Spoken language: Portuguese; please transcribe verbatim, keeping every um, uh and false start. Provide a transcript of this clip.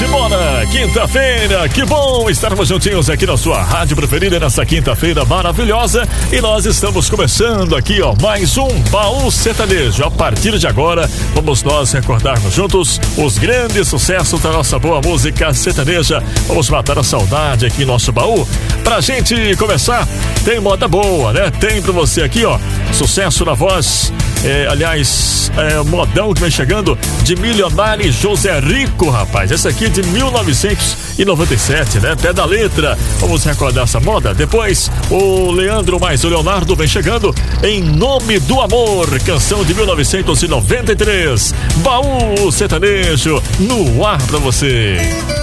Simona, quinta-feira, que bom estarmos juntinhos aqui na sua rádio preferida nessa quinta-feira maravilhosa. E nós estamos começando aqui, ó, mais um Baú Sertanejo. A partir de agora, vamos nós recordarmos juntos os grandes sucessos da nossa boa música sertaneja. Vamos matar a saudade aqui em nosso baú. Pra gente começar, tem moda boa, né? Tem pra você aqui, ó, sucesso na voz, é, aliás, é, modão que vem chegando de Milionário José Rico, rapaz. Essa aqui é de mil novecentos e noventa e sete, né? Pé da letra. Vamos recordar essa moda. Depois, o Leandro mais o Leonardo vem chegando Em Nome do Amor, canção de mil novecentos e noventa e três. Baú Sertanejo no ar pra você.